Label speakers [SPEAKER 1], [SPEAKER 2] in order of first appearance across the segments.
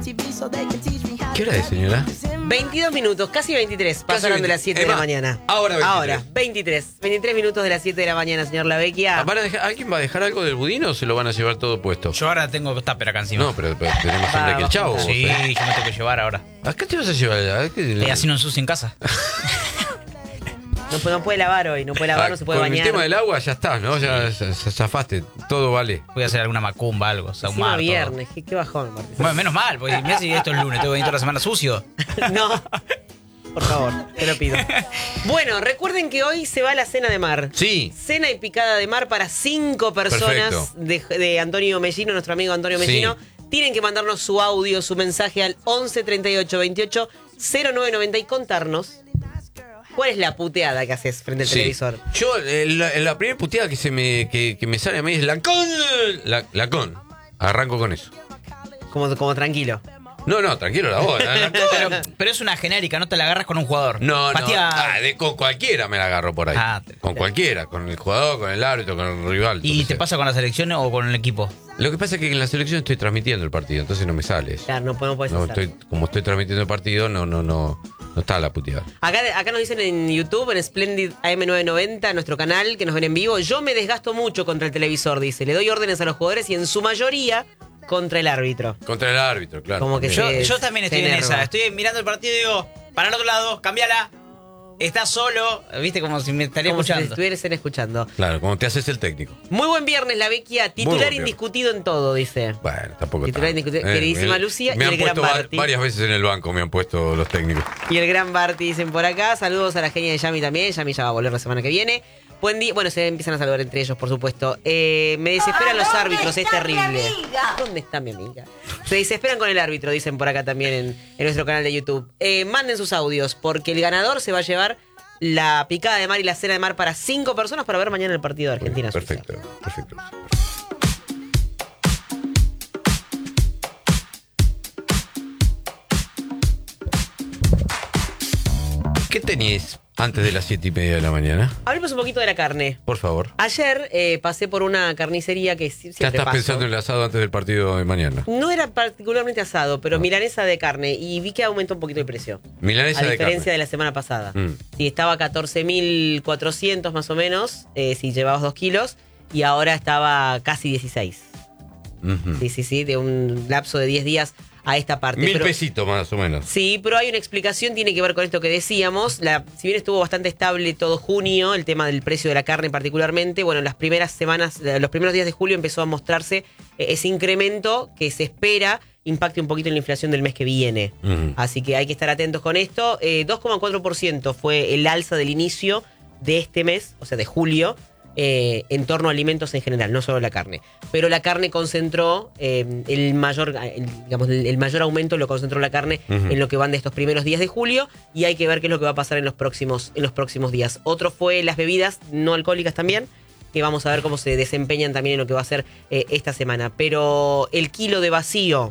[SPEAKER 1] ¿Qué hora es, señora?
[SPEAKER 2] 22 minutos, casi 23, pasaron de las 7 de la mañana.
[SPEAKER 1] Ahora
[SPEAKER 2] 23 minutos de las 7 de la mañana, señor Lavecchia.
[SPEAKER 1] ¿Alguien va a dejar algo del budín o se lo van a llevar todo puesto?
[SPEAKER 3] Yo ahora tengo tupper acá encima.
[SPEAKER 1] No, pero tenemos hambre que el chavo.
[SPEAKER 3] Sí, yo me tengo que llevar ahora.
[SPEAKER 1] ¿A qué te vas a llevar?
[SPEAKER 3] Así no ensucio en casa.
[SPEAKER 2] No puede lavar hoy, no puede lavar, no se puede
[SPEAKER 1] con
[SPEAKER 2] bañar.
[SPEAKER 1] El tema del agua ya está, ¿no? Ya zafaste, todo vale.
[SPEAKER 3] Voy a hacer alguna macumba, algo.
[SPEAKER 2] Encima viernes, qué bajón, Martín.
[SPEAKER 3] Bueno, menos mal, porque mirá si esto es lunes, tengo que venir toda la semana sucio.
[SPEAKER 2] No, por favor, te lo pido. Bueno, recuerden que hoy se va la cena de mar.
[SPEAKER 1] Sí.
[SPEAKER 2] Cena y picada de mar para 5 personas de Antonio Mellino, nuestro amigo Antonio Mellino. Sí. Tienen que mandarnos su audio, su mensaje al 11 38 28 0990 y contarnos cuál es la puteada que haces frente al televisor.
[SPEAKER 1] Yo, la primera puteada que me sale a mí es la con. Arranco con eso.
[SPEAKER 2] Como tranquilo.
[SPEAKER 1] No, tranquilo la voz.
[SPEAKER 3] Pero es una genérica, no te la agarras con un jugador.
[SPEAKER 1] No. Con cualquiera me la agarro por ahí. Con cualquiera, con el jugador, con el árbitro, con el rival.
[SPEAKER 3] ¿Y te pasa con la selección o con el equipo?
[SPEAKER 1] Lo que pasa es que en la selección estoy transmitiendo el partido, entonces no me sale.
[SPEAKER 2] Claro, no puedes hacer.
[SPEAKER 1] Como estoy transmitiendo el partido, no está la puteada.
[SPEAKER 2] Acá nos dicen en YouTube, en Splendid AM990, nuestro canal, que nos ven en vivo, yo me desgasto mucho contra el televisor, dice. Le doy órdenes a los jugadores y en su mayoría contra el árbitro.
[SPEAKER 1] Contra el árbitro, claro.
[SPEAKER 2] Como que
[SPEAKER 3] yo también estoy en esa. Estoy mirando el partido y digo, para el otro lado, cambiala. Estás solo, viste, como si me estaría escuchando.
[SPEAKER 2] Como si estuvieran escuchando.
[SPEAKER 1] Claro, como te haces el técnico.
[SPEAKER 2] Muy buen viernes, Lavecchia. Titular indiscutido en todo, dice.
[SPEAKER 1] Bueno, tampoco
[SPEAKER 2] titular indiscutido. Queridísima Lucía y el gran Barty.
[SPEAKER 1] Varias veces en el banco me han puesto los técnicos.
[SPEAKER 2] Y el gran Barty dicen por acá. Saludos a la genia de Yami también. Yami ya va a volver la semana que viene. Buen día. Bueno, se empiezan a saludar entre ellos, por supuesto. Me desesperan los árbitros, es terrible. ¿Dónde está mi amiga? Se desesperan con el árbitro, dicen por acá también en nuestro canal de YouTube. Manden sus audios, porque el ganador se va a llevar la picada de mar y la cena de mar para 5 personas para ver mañana el partido de Argentina.
[SPEAKER 1] Perfecto. ¿Qué tenías antes de las 7:30 de la mañana?
[SPEAKER 2] Hablemos un poquito de la carne.
[SPEAKER 1] Por favor.
[SPEAKER 2] Ayer pasé por una carnicería que siempre
[SPEAKER 1] ya estás pensando en el asado antes del partido de mañana.
[SPEAKER 2] No era particularmente asado, pero milanesa de carne. Y vi que aumentó un poquito el precio.
[SPEAKER 1] Milanesa de carne.
[SPEAKER 2] A diferencia de la semana pasada. Sí, estaba a 14.400 más o menos, si llevabas 2 kilos. Y ahora estaba casi 16. Sí, de un lapso de 10 días a esta parte.
[SPEAKER 1] 1.000 pesitos más o menos.
[SPEAKER 2] Sí, pero hay una explicación, tiene que ver con esto que decíamos. Si bien estuvo bastante estable todo junio, el tema del precio de la carne particularmente, bueno, las primeras semanas, los primeros días de julio empezó a mostrarse ese incremento que se espera impacte un poquito en la inflación del mes que viene. Así que hay que estar atentos con esto. 2,4% fue el alza del inicio de este mes, o sea, de julio, en torno a alimentos en general, no solo la carne. Pero la carne concentró el mayor aumento lo concentró la carne en lo que van de estos primeros días de julio, y hay que ver qué es lo que va a pasar en los próximos días. Otro fue las bebidas no alcohólicas también, que vamos a ver cómo se desempeñan también en lo que va a ser esta semana. Pero el kilo de vacío,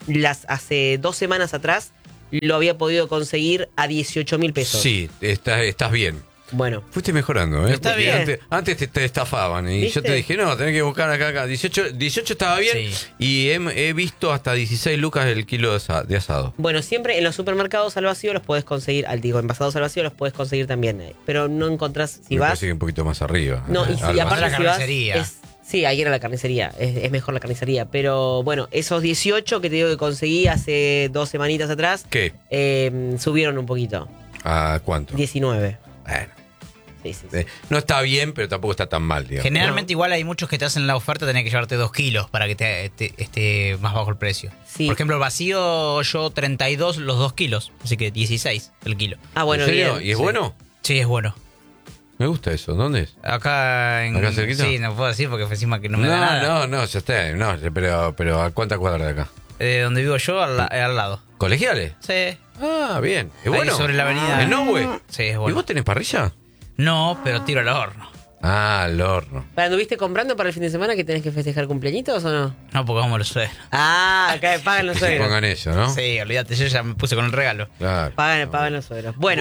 [SPEAKER 2] hace 2 semanas atrás, lo había podido conseguir a 18.000 pesos.
[SPEAKER 1] Sí, estás bien.
[SPEAKER 2] Bueno.
[SPEAKER 1] Fuiste mejorando, ¿eh?
[SPEAKER 3] Está bien.
[SPEAKER 1] Antes te estafaban y ¿viste? Yo te dije, no, tenés que buscar acá. 18 estaba bien, sí. Y he visto hasta 16 lucas el kilo de asado.
[SPEAKER 2] Bueno, siempre en los supermercados al vacío los podés conseguir, envasados al vacío los podés conseguir también. Pero no encontrás, si vas...
[SPEAKER 1] Me un poquito más arriba.
[SPEAKER 2] No, y aparte
[SPEAKER 3] la carnicería.
[SPEAKER 2] Sí, ahí era la carnicería, es mejor la carnicería. Pero bueno, esos 18 que te digo que conseguí hace 2 semanitas atrás...
[SPEAKER 1] ¿Qué?
[SPEAKER 2] Subieron un poquito.
[SPEAKER 1] ¿A cuánto?
[SPEAKER 2] 19.
[SPEAKER 1] Bueno.
[SPEAKER 2] Sí.
[SPEAKER 1] No está bien, pero tampoco está tan mal, digamos.
[SPEAKER 3] Generalmente igual hay muchos que te hacen la oferta, tenés que llevarte 2 kilos para que esté más bajo el precio. Sí. Por ejemplo, el vacío yo 32 los 2 kilos, así que 16 el kilo.
[SPEAKER 2] Bueno,
[SPEAKER 1] ¿en serio?
[SPEAKER 2] bien.
[SPEAKER 1] ¿Y es bueno?
[SPEAKER 3] Sí, es bueno.
[SPEAKER 1] Me gusta eso. ¿Dónde es?
[SPEAKER 3] ¿Acá
[SPEAKER 1] cerquita?
[SPEAKER 3] Sí, no puedo decir porque fue encima que no me da nada.
[SPEAKER 1] No, ya está. No, pero ¿a cuántas cuadras de acá?
[SPEAKER 3] Donde vivo yo, al lado.
[SPEAKER 1] ¿Colegiales?
[SPEAKER 3] Sí.
[SPEAKER 1] Ah, bien. ¿Es bueno?
[SPEAKER 3] Ahí sobre la avenida.
[SPEAKER 1] ¿En Nowhere?
[SPEAKER 3] Sí, es bueno.
[SPEAKER 1] ¿Y vos tenés parrilla?
[SPEAKER 3] No, pero tiro al horno.
[SPEAKER 1] Ah, al horno.
[SPEAKER 2] ¿Anduviste comprando para el fin de semana que tenés que festejar cumpleañitos o no?
[SPEAKER 3] No, porque vamos los suegros.
[SPEAKER 2] Acá pagan los
[SPEAKER 1] que
[SPEAKER 2] suegros.
[SPEAKER 1] se pongan eso, ¿no?
[SPEAKER 3] Sí, olvídate, yo ya me puse con el regalo.
[SPEAKER 1] Claro.
[SPEAKER 2] Pagan los suegros. Bueno,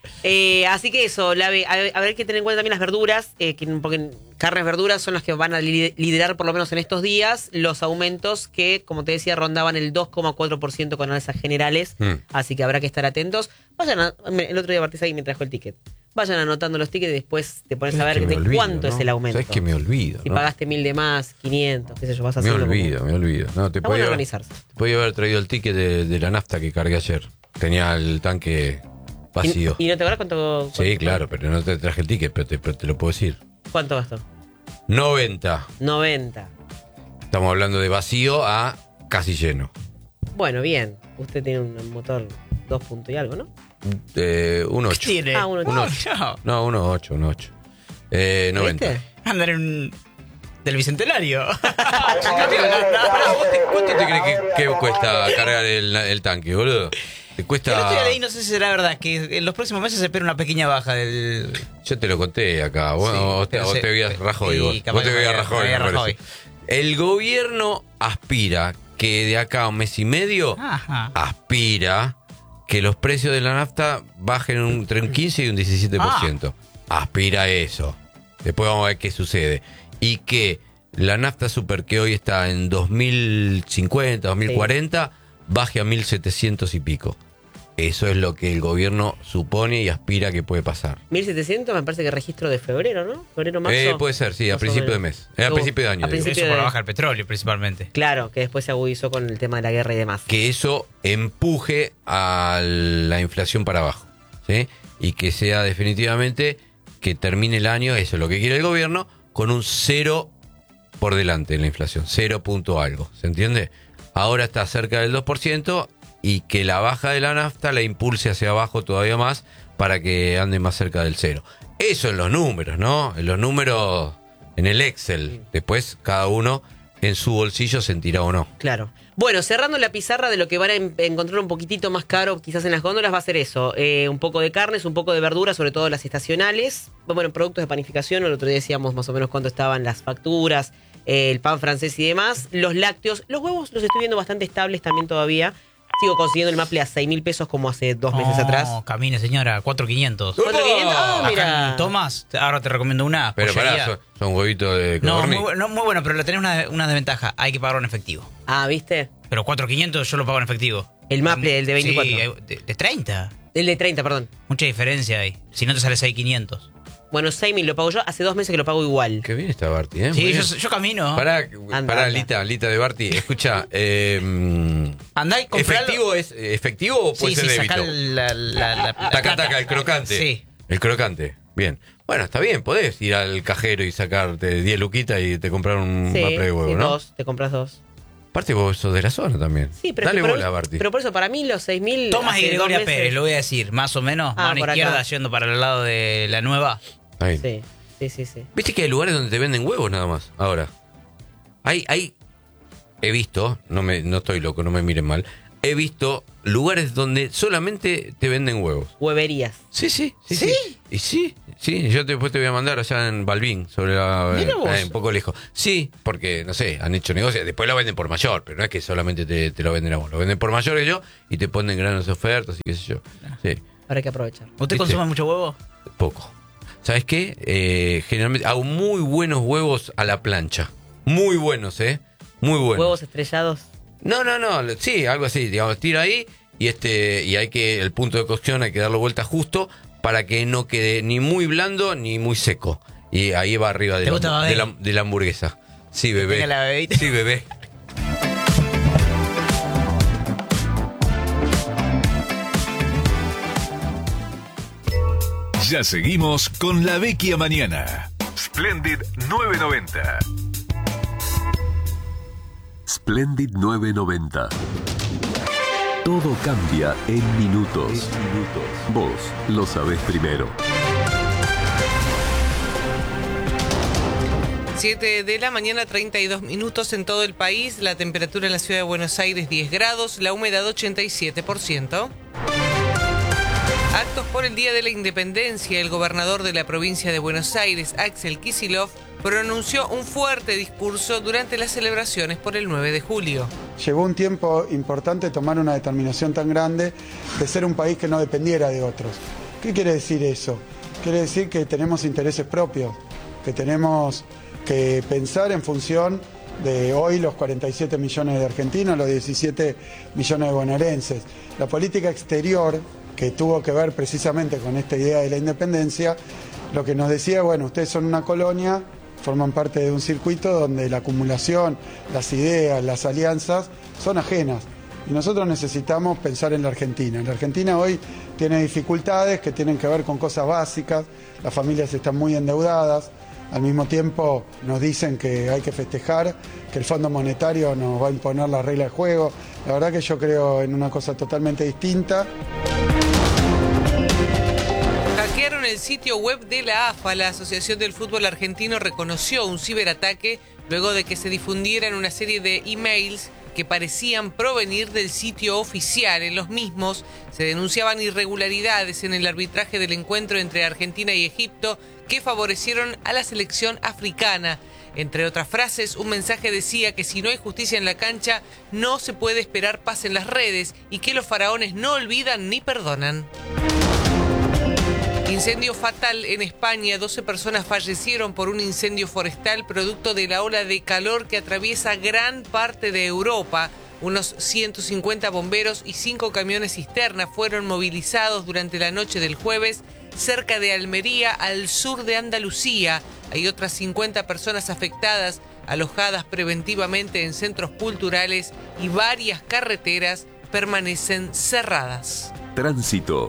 [SPEAKER 2] Así que eso, habrá que tener en cuenta también las verduras, porque carnes, verduras son las que van a liderar por lo menos en estos días los aumentos que, como te decía, rondaban el 2,4% con alzas generales. Así que habrá que estar atentos. El otro día Martí ahí me trajo el ticket. Vayan anotando los tickets y después te pones a ver cuánto es el aumento.
[SPEAKER 1] ¿Sabes que me olvido?
[SPEAKER 2] Si pagaste 1.000 de más, 500, qué sé yo, vas a hacerlo.
[SPEAKER 1] Me olvido. No, te podía
[SPEAKER 2] organizarse.
[SPEAKER 1] Podía haber traído el ticket de la nafta que cargué ayer. Tenía el tanque vacío.
[SPEAKER 2] ¿Y no te acuerdas cuánto?
[SPEAKER 1] Sí, claro, pero no te traje el ticket, pero te lo puedo decir.
[SPEAKER 2] ¿Cuánto gastó?
[SPEAKER 1] 90. Estamos hablando de vacío a casi lleno.
[SPEAKER 2] Bueno, bien. Usted tiene un motor 2 puntos y algo, ¿no?
[SPEAKER 1] 1.8.
[SPEAKER 3] ¿Qué tiene?
[SPEAKER 2] 1.8.
[SPEAKER 1] No, 1.8. 90.
[SPEAKER 3] ¿Viste? Andar del Bicentenario.
[SPEAKER 1] ¿Cuánto te crees que cuesta cargar el tanque, boludo? Te cuesta...
[SPEAKER 3] El otro día leí, no sé si será verdad, que en los próximos meses se espera una pequeña baja del...
[SPEAKER 1] Yo te lo conté acá. Bueno,
[SPEAKER 3] sí,
[SPEAKER 1] vos te veías Rajoy. Vos te veías Rajoy. El gobierno aspira que de acá a un mes y medio, aspira que los precios de la nafta bajen entre un 15 y un 17%. Aspira a eso. Después vamos a ver qué sucede. Y que la nafta super que hoy está en 2050, 2040, baje a 1.700 y pico. Eso es lo que el gobierno supone y aspira que puede pasar.
[SPEAKER 2] 1.700 me parece que registro de febrero, ¿no? Febrero, marzo.
[SPEAKER 1] Puede ser, sí, a principio de mes. A principio de año.
[SPEAKER 3] Eso por la baja del petróleo, principalmente.
[SPEAKER 2] Claro, que después se agudizó con el tema de la guerra y demás.
[SPEAKER 1] Que eso empuje a la inflación para abajo, ¿sí? Y que sea definitivamente que termine el año, eso es lo que quiere el gobierno, con un 0 por delante en la inflación. 0 punto algo, ¿se entiende? Ahora está cerca del 2%. Y que la baja de la nafta la impulse hacia abajo todavía más para que ande más cerca del 0. Eso en los números, ¿no? En los números, en el Excel. Después cada uno en su bolsillo sentirá o no.
[SPEAKER 2] Claro. Bueno, cerrando la pizarra de lo que van a encontrar un poquitito más caro quizás en las góndolas va a ser eso. Un poco de carnes, un poco de verduras, sobre todo las estacionales. Bueno, productos de panificación. El otro día decíamos más o menos cuánto estaban las facturas, el pan francés y demás. Los lácteos. Los huevos los estoy viendo bastante estables también todavía. Sigo consiguiendo el maple a 6.000 pesos como hace 2 meses atrás.
[SPEAKER 3] No, camine, señora, 4.500.
[SPEAKER 2] 4.500, mira.
[SPEAKER 3] Tomás, ahora te recomiendo una.
[SPEAKER 1] Pero pará, son huevitos de codorniz.
[SPEAKER 3] Muy bueno, pero tenés una desventaja. Hay que pagarlo en efectivo.
[SPEAKER 2] ¿Viste?
[SPEAKER 3] Pero 4.500 yo lo pago en efectivo.
[SPEAKER 2] El maple, el de 24.
[SPEAKER 3] Sí, de 30.
[SPEAKER 2] El de 30, perdón.
[SPEAKER 3] Mucha diferencia ahí. Si no te sale 6.500.
[SPEAKER 2] Bueno, 6.000 lo pago yo. Hace 2 meses que lo pago igual.
[SPEAKER 1] Qué bien está Barty, ¿eh?
[SPEAKER 3] Sí, yo camino.
[SPEAKER 1] Pará, Lita de Barty. Escucha,
[SPEAKER 3] andá y compralo.
[SPEAKER 1] ¿Efectivo o puede ser débito? Taca, el crocante.
[SPEAKER 3] Sí.
[SPEAKER 1] El crocante. Bien. Bueno, está bien, podés ir al cajero y sacarte 10 luquitas y te comprar un maple de huevo, ¿no?
[SPEAKER 2] Te compras 2.
[SPEAKER 1] Aparte vos sos de la zona también.
[SPEAKER 2] Sí, pero
[SPEAKER 1] dale bola, Barty.
[SPEAKER 2] Pero por eso, para mí los 6.000...
[SPEAKER 3] Tomás y Gregoria Pérez, lo voy a decir, más o menos. Mano izquierda, yendo para el lado de la nueva.
[SPEAKER 1] Ahí.
[SPEAKER 2] Sí.
[SPEAKER 1] Viste que hay lugares donde te venden huevos nada más. Ahora. He visto, no estoy loco, no me miren mal. He visto lugares donde solamente te venden huevos.
[SPEAKER 2] Hueverías.
[SPEAKER 1] Sí. Y sí, yo después te voy a mandar allá en Balbín, sobre un poco lejos. Sí, porque, no sé, han hecho negocios. Después lo venden por mayor, pero no es que solamente te lo venden a vos. Lo venden por mayor y y te ponen grandes ofertas y qué sé yo. Sí.
[SPEAKER 2] Ahora hay que aprovechar.
[SPEAKER 3] ¿Usted consume mucho huevo?
[SPEAKER 1] Poco. ¿Sabes qué? Generalmente hago muy buenos huevos a la plancha. Muy buenos, Muy buenos.
[SPEAKER 2] ¿Huevos estrellados?
[SPEAKER 1] No. Sí, algo así. Digamos, tiro ahí y hay que, el punto de cocción hay que darlo vuelta justo para que no quede ni muy blando ni muy seco. Y ahí va arriba de la hamburguesa. Sí, bebé. Sí, bebé.
[SPEAKER 4] Ya seguimos con la Vecchia Mañana. Splendid 990.
[SPEAKER 5] Splendid 990. Todo cambia en minutos. Vos lo sabés primero.
[SPEAKER 6] 7 de la mañana, 32 minutos en todo el país. La temperatura en la ciudad de Buenos Aires, 10 grados. La humedad, 87%. Actos por el Día de la Independencia. El gobernador de la provincia de Buenos Aires, Axel Kicillof, pronunció un fuerte discurso durante las celebraciones por el 9 de julio.
[SPEAKER 7] Llegó un tiempo importante tomar una determinación tan grande de ser un país que no dependiera de otros. ¿Qué quiere decir eso? Quiere decir que tenemos intereses propios, que tenemos que pensar en función de hoy los 47 millones de argentinos, los 17 millones de bonaerenses. La política exterior, que tuvo que ver precisamente con esta idea de la independencia, lo que nos decía, bueno, ustedes son una colonia, forman parte de un circuito donde la acumulación, las ideas, las alianzas son ajenas. Y nosotros necesitamos pensar en la Argentina. La Argentina hoy tiene dificultades que tienen que ver con cosas básicas, las familias están muy endeudadas, al mismo tiempo nos dicen que hay que festejar, que el Fondo Monetario nos va a imponer la regla de juego. La verdad que yo creo en una cosa totalmente distinta.
[SPEAKER 6] Hackearon el sitio web de la AFA. La Asociación del Fútbol Argentino reconoció un ciberataque luego de que se difundieran una serie de emails que parecían provenir del sitio oficial. En los mismos se denunciaban irregularidades en el arbitraje del encuentro entre Argentina y Egipto que favorecieron a la selección africana. Entre otras frases, un mensaje decía que si no hay justicia en la cancha, no se puede esperar paz en las redes y que los faraones no olvidan ni perdonan. Incendio fatal en España. 12 personas fallecieron por un incendio forestal producto de la ola de calor que atraviesa gran parte de Europa. Unos 150 bomberos y 5 camiones cisterna fueron movilizados durante la noche del jueves cerca de Almería, al sur de Andalucía. Hay otras 50 personas afectadas, alojadas preventivamente en centros culturales y varias carreteras permanecen cerradas.
[SPEAKER 5] Tránsito.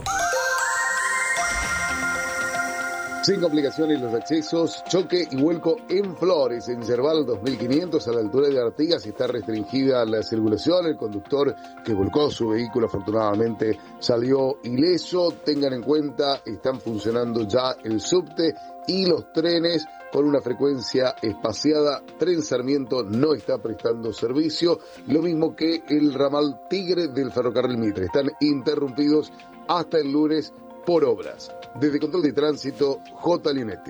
[SPEAKER 8] Sin complicaciones los accesos, choque y vuelco en Flores, en Yerbal 2500 a la altura de Artigas, está restringida la circulación. El conductor que volcó su vehículo afortunadamente salió ileso. Tengan en cuenta, están funcionando ya el subte y los trenes con una frecuencia espaciada. Tren Sarmiento no está prestando servicio, lo mismo que el ramal Tigre del ferrocarril Mitre. Están interrumpidos hasta el lunes por obras. Desde Control de Tránsito, J. Linetti.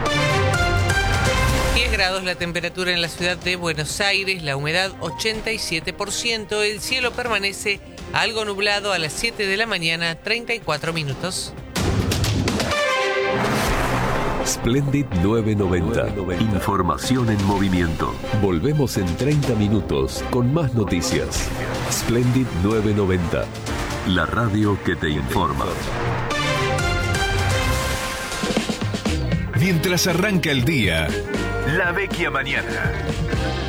[SPEAKER 6] 10 grados la temperatura en la ciudad de Buenos Aires, la humedad 87%, el cielo permanece algo nublado a las 7 de la mañana, 34 minutos.
[SPEAKER 5] Splendid 990. Información en movimiento. Volvemos en 30 minutos con más noticias. Splendid 990. La radio que te informa.
[SPEAKER 4] Mientras arranca el día, La Vecchia Mañana.